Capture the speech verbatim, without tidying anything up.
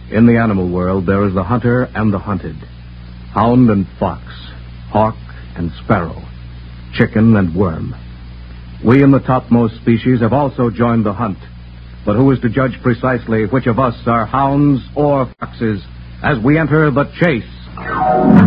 In the animal world, there is the hunter and the hunted, hound and fox, hawk and sparrow, chicken and worm. We in the topmost species have also joined the hunt, but who is to judge precisely which of us are hounds or foxes as we enter the chase?